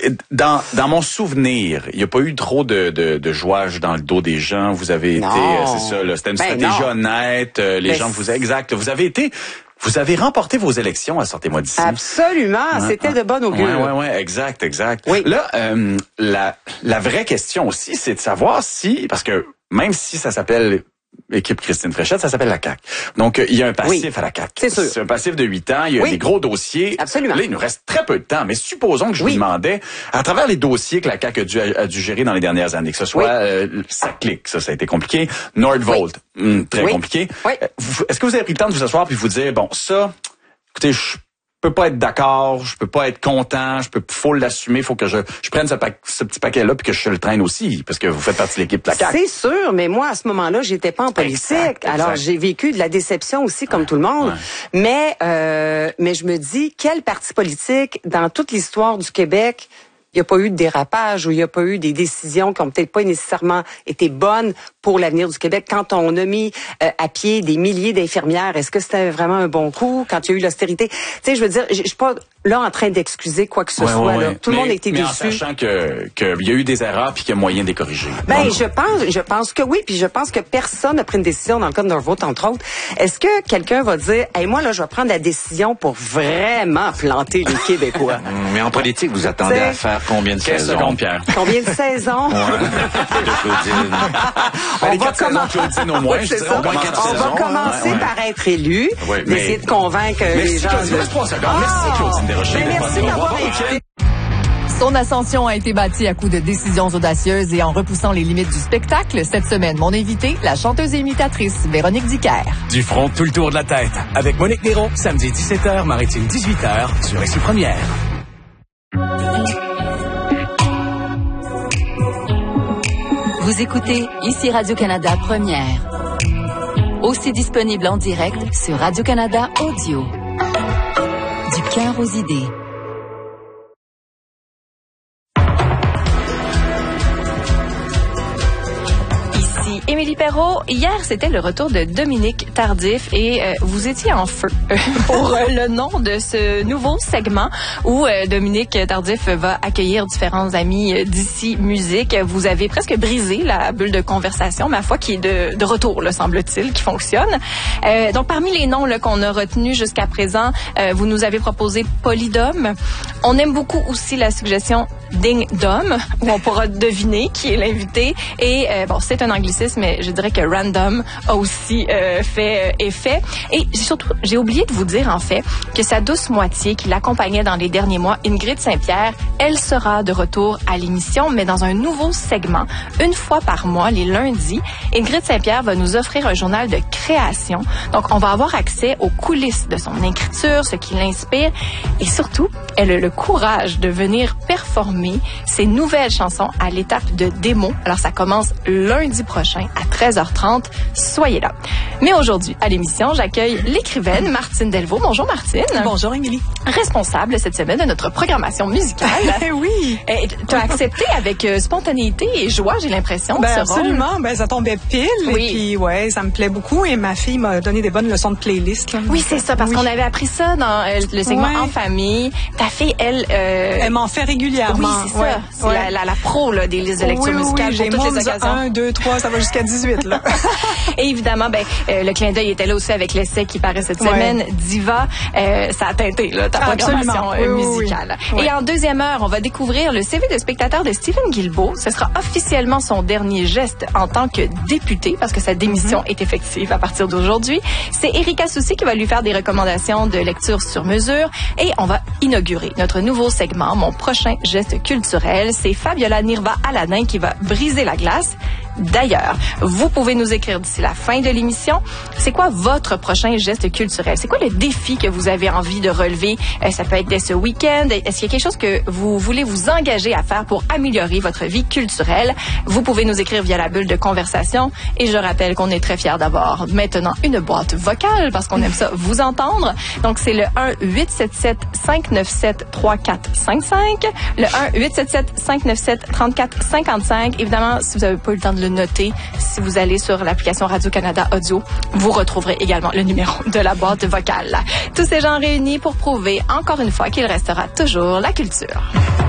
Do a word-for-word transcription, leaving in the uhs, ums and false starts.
dans dans mon souvenir, il n'y a pas eu trop de, de de jouage dans le dos des gens. Vous avez non. été, euh, c'est ça, là, c'était une ben stratégie non. honnête. Euh, les ben gens vous exact. Vous avez été. Vous avez remporté vos élections à Sortez-moi d'ici. Absolument, ah, c'était ah, de bonne augure. Oui, oui, oui, exact, exact. Oui. Là, euh, la, la vraie question aussi, c'est de savoir si, parce que même si ça s'appelle équipe Christine Fréchette, ça s'appelle la C A Q. Donc, euh, il y a un passif oui, à la C A Q. C'est sûr. C'est un passif de huit ans, il y a oui. des gros dossiers. Absolument. Là, il nous reste très peu de temps, mais supposons que je oui. vous demandais, à travers les dossiers que la C A Q a dû, a dû gérer dans les dernières années, que ce soit, oui. euh, ça clique, ça, ça a été compliqué, Nordvolt, oui. hum, très oui. compliqué. Oui. Euh, est-ce que vous avez pris le temps de vous asseoir puis vous dire, bon, ça, écoutez, je peux pas être d'accord, je peux pas être content, je peux, faut l'assumer, faut que je, je prenne ce, pa- ce petit paquet-là puis que je le traîne aussi, parce que vous faites partie de l'équipe de la C A Q. C'est sûr, mais moi, à ce moment-là, j'étais pas en politique. Exact, exact. Alors, j'ai vécu de la déception aussi, comme ouais, tout le monde. Ouais. Mais, euh, mais je me dis, quel parti politique, dans toute l'histoire du Québec, il n'y a pas eu de dérapage ou il n'y a pas eu des décisions qui ont peut-être pas nécessairement été bonnes pour l'avenir du Québec. Quand on a mis euh, à pied des milliers d'infirmières, est-ce que c'était vraiment un bon coup quand il y a eu l'austérité? Tu sais, je veux dire, je suis pas là en train d'excuser quoi que ce ouais, soit. Ouais, là. ouais. Tout mais, le monde a été mais déçu. En sachant que qu'il y a eu des erreurs puis qu'il y a moyen de les corriger. Ben, non, je pense, je pense que oui, puis je pense que personne n'a pris une décision dans le cas de Nordvolt, entre autres. Est-ce que quelqu'un va dire, hey, moi là, je vais prendre la décision pour vraiment planter les Québécois? Mais en politique, vous attendez à faire combien de saisons? Secondes, Pierre. Combien de saisons? Ouais. On va commencer. Au moins, c'est ça. On va commencer ouais, par être élu, ouais, d'essayer de convaincre merci les gens. Claudine, de... trois secondes. Ah, merci Claudine Desrochers. Merci d'avoir invité. Son ascension a été bâtie à coups de décisions audacieuses et en repoussant les limites du spectacle. Cette semaine, mon invité, la chanteuse et imitatrice Véronique Dicker. Du front, tout le tour de la tête. Avec Monique Néron, samedi dix-sept heures, Maritime dix-huit heures, sur Ici Première. Vous écoutez Ici Radio-Canada Première. Aussi disponible en direct sur Radio-Canada Audio. Du cœur aux idées. Émilie Perrault, hier, c'était le retour de Dominique Tardif et euh, vous étiez en feu pour euh, le nom de ce nouveau segment où euh, Dominique Tardif va accueillir différents amis euh, d'ici musique. Vous avez presque brisé la bulle de conversation, ma foi, qui est de, de retour, là, semble-t-il, qui fonctionne. Euh, donc, parmi les noms là, qu'on a retenus jusqu'à présent, euh, vous nous avez proposé Polydome. On aime beaucoup aussi la suggestion Ding Dom, où on pourra deviner qui est l'invité. Et euh, bon, c'est un anglicisme, mais je dirais que Random a aussi euh, fait euh, effet. Et surtout, j'ai oublié de vous dire en fait que sa douce moitié qui l'accompagnait dans les derniers mois, Ingrid Saint-Pierre, elle sera de retour à l'émission, mais dans un nouveau segment, une fois par mois, les lundis. Ingrid Saint-Pierre va nous offrir un journal de création. Donc, on va avoir accès aux coulisses de son écriture, ce qui l'inspire, et surtout, elle a le courage de venir performer ses nouvelles chansons à l'étape de démo. Alors, ça commence lundi prochain à treize heures trente. Soyez là. Mais aujourd'hui, à l'émission, j'accueille l'écrivaine Martine Delvaux. Bonjour, Martine. Bonjour, Émilie. Responsable cette semaine de notre programmation musicale. Oui. Tu as accepté avec euh, spontanéité et joie, j'ai l'impression. Ben, ce absolument. Rôle. Ben, ça tombait pile. Oui. Et puis, ouais, ça me plaît beaucoup. Et ma fille m'a donné des bonnes leçons de playlist. Là. Oui, c'est ça, parce oui. qu'on avait appris ça dans euh, le segment ouais. En famille. Ta fille, elle... Euh... Elle m'en fait régulièrement. Oui, c'est ouais. ça. C'est ouais. la, la, la pro là, des listes de lecture oui, musicale oui, pour j'ai toutes les occasions. un, deux, trois, ça va jusqu'à dix-huit. Là. Et évidemment, ben, euh, le clin d'œil était là aussi avec l'essai qui paraît cette ouais. semaine. Diva, euh, ça a teinté là, ta programmation euh, oui, musicale. Oui, oui. Et en deuxième heure, on va découvrir le C V de spectateur de Stephen Guilbeault. Ce sera officiellement son dernier geste en tant que député parce que sa démission mm-hmm. est effective à partir d'aujourd'hui. C'est Erika Soucy qui va lui faire des recommandations de lecture sur mesure et on va inaugurer notre nouveau segment, mon prochain geste culturel. C'est Fabiola Nirva-Aladin qui va briser la glace. D'ailleurs, vous pouvez nous écrire d'ici la fin de l'émission. C'est quoi votre prochain geste culturel? C'est quoi le défi que vous avez envie de relever? Euh, ça peut être dès ce week-end. Est-ce qu'il y a quelque chose que vous voulez vous engager à faire pour améliorer votre vie culturelle? Vous pouvez nous écrire via la bulle de conversation. Et je rappelle qu'on est très fiers d'avoir maintenant une boîte vocale parce qu'on aime ça vous entendre. Donc, c'est le un huit sept sept cinq neuf sept trois quatre cinq cinq. Le un huit sept sept cinq neuf sept trois quatre cinq cinq. Évidemment, si vous n'avez pas eu le temps de le noter, si vous allez sur l'application Radio-Canada Audio, vous retrouverez également le numéro de la boîte vocale. Tous ces gens réunis pour prouver encore une fois qu'il restera toujours la culture.